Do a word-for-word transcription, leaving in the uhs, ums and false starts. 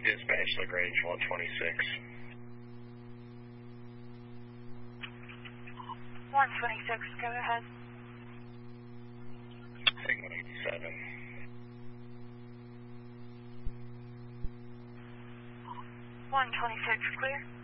Dispatch, Lagrange one twenty-six. one twenty-six, go ahead. Sigma eighty-seven. one twenty-six, clear.